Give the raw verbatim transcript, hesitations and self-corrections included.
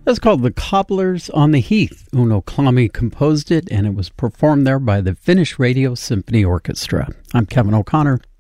That's called The Cobblers on the Heath. Uno Klami composed it, and it was performed there by the Finnish Radio Symphony Orchestra. I'm Kevin O'Connor.